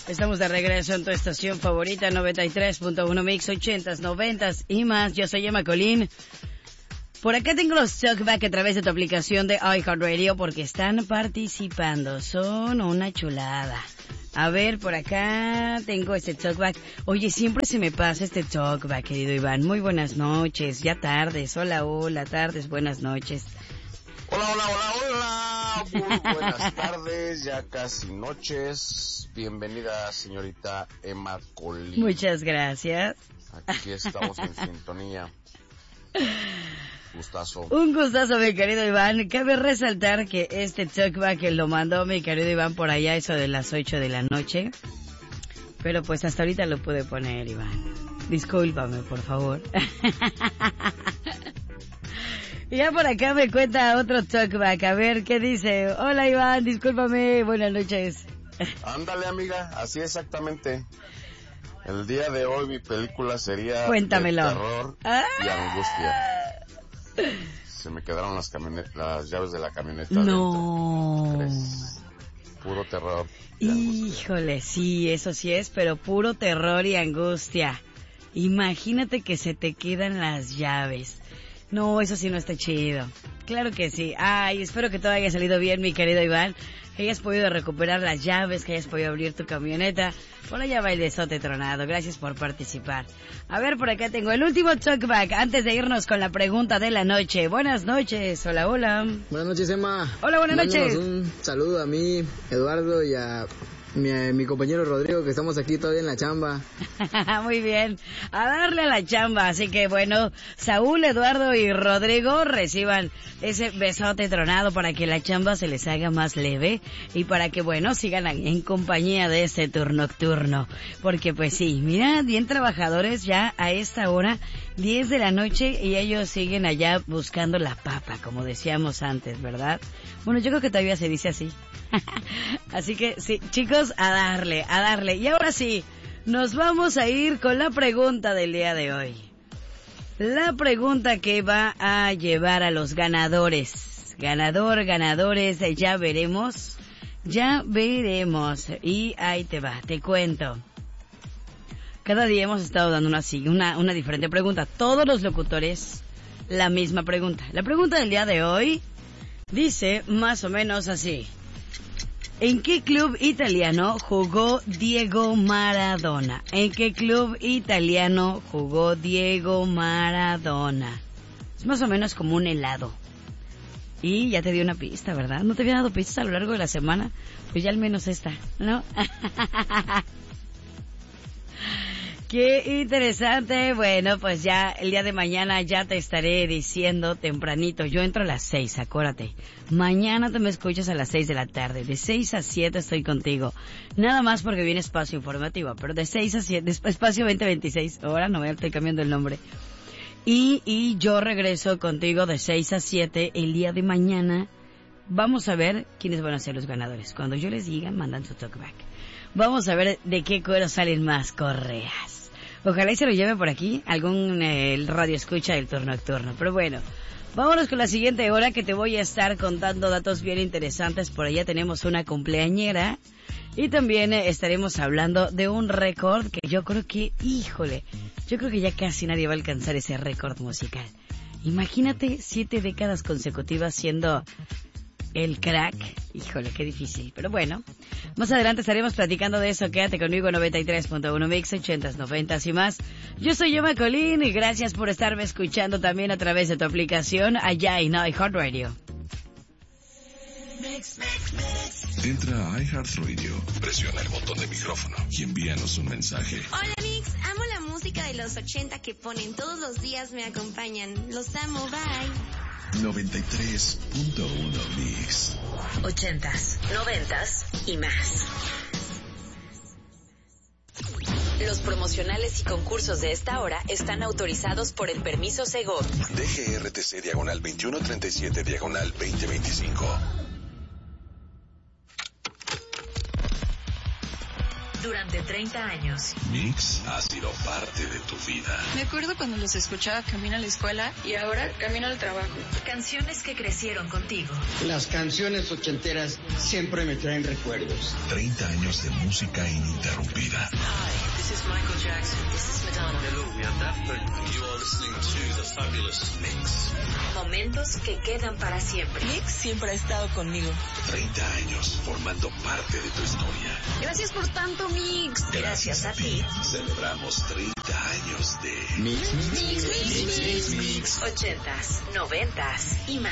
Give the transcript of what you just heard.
Estamos de regreso en tu estación favorita, 93.1 Mix, 80s, 90s y más. Yo soy Emma Colín. Por acá tengo los talkback a través de tu aplicación de iHeartRadio porque están participando. Son una chulada. A ver, por acá tengo este talkback. Oye, siempre se me pasa este talkback, querido Iván. Muy buenas noches, ya tardes. Hola, hola, tardes, buenas noches. Hola, hola, hola, hola. Muy buenas tardes, ya casi noches. Bienvenida, señorita Emma Colín. Muchas gracias. Aquí estamos en sintonía. Gustazo. Un gustazo, mi querido Iván. Cabe resaltar que este talkback lo mandó mi querido Iván por allá, eso de las 8 de la noche. Pero pues hasta ahorita lo pude poner, Iván. Discúlpame, por favor. Y ya por acá me cuenta otro talkback. A ver, ¿qué dice? Hola, Iván, discúlpame. Buenas noches. Ándale, amiga, así exactamente. El día de hoy mi película sería Cuéntamelo. de terror y angustia. Se me quedaron las llaves de la camioneta. No. Puro terror. Híjole, sí, eso sí es, pero puro terror y angustia. Imagínate que se te quedan las llaves. No, eso sí no está chido. Claro que sí. Ay, espero que todo haya salido bien, mi querido Iván. Que hayas podido recuperar las llaves, que hayas podido abrir tu camioneta. Por allá va el besote tronado. Gracias por participar. A ver, por acá tengo el último talkback antes de irnos con la pregunta de la noche. Buenas noches. Hola, hola. Buenas noches, Emma. Hola, buenas noches. Un saludo a mí, Eduardo, y a mi compañero Rodrigo, que estamos aquí todavía en la chamba. Muy bien, a darle a la chamba. Así que bueno, Saúl, Eduardo y Rodrigo reciban ese besote tronado para que la chamba se les haga más leve y para que bueno, sigan en compañía de este turno nocturno. Porque pues sí, mira, bien trabajadores ya a esta hora, 10 de la noche, y ellos siguen allá buscando la papa, como decíamos antes, ¿verdad? Bueno, yo creo que todavía se dice así. Así que sí, chicos, a darle. Y ahora sí, nos vamos a ir con la pregunta del día de hoy. La pregunta que va a llevar a los ganadores. Ganadores, ya veremos. Y ahí te va, te cuento. Cada día hemos estado dando una diferente pregunta. Todos los locutores, la misma pregunta. La pregunta del día de hoy dice más o menos así. ¿En qué club italiano jugó Diego Maradona? ¿En qué club italiano jugó Diego Maradona? Es más o menos como un helado. Y ya te di una pista, ¿verdad? ¿No te había dado pistas a lo largo de la semana? Pues ya al menos esta, ¿no? Qué interesante. Bueno, pues ya el día de mañana ya te estaré diciendo tempranito. Yo entro a las 6, acuérdate. Mañana te me escuchas a las 6 de la tarde. De 6 a 7 estoy contigo. Nada más porque viene espacio informativo, pero de 6 a 7, espacio 2026. Ahora no, estoy cambiando el nombre. Y yo regreso contigo de 6 a 7 el día de mañana. Vamos a ver quiénes van a ser los ganadores. Cuando yo les diga, mandan su talkback. Vamos a ver de qué cuero salen más correas. Ojalá y se lo lleve por aquí algún radio escucha del turno nocturno. Pero bueno, vámonos con la siguiente hora que te voy a estar contando datos bien interesantes. Por allá tenemos una cumpleañera. Y también estaremos hablando de un récord que yo creo que, yo creo que ya casi nadie va a alcanzar ese récord musical. Imagínate 7 décadas consecutivas siendo el crack. Híjole, qué difícil. Pero bueno, más adelante estaremos platicando de eso. Quédate conmigo, 93.1 Mix, 80s, 90s y más. Yo soy Emma Colín y gracias por estarme escuchando también a través de tu aplicación allá en iHeartRadio. Entra a iHeartRadio, presiona el botón de micrófono y envíanos un mensaje. Hola Mix, amo la música de los 80 que ponen todos los días, me acompañan. Los amo, bye. 93.1 Mix. 80s, 90s y más. Los promocionales y concursos de esta hora están autorizados por el permiso Segov. DGRTC diagonal 2137 diagonal 2025. durante 30 años. Mix ha sido parte de tu vida. Me acuerdo cuando los escuchaba camino a la escuela y ahora camino al trabajo. Canciones que crecieron contigo. Las canciones ochenteras siempre me traen recuerdos. 30 años de música ininterrumpida. Hi, this is Michael Jackson. This is Madonna. Hello, we are Daft Punk. You are listening to The Fabulous Mix. Momentos que quedan para siempre. Mix siempre ha estado conmigo. 30 años formando parte de tu historia. Gracias por tanto, Mix. Gracias a ti. Celebramos 30 años de Mix. 80s, 90s y más.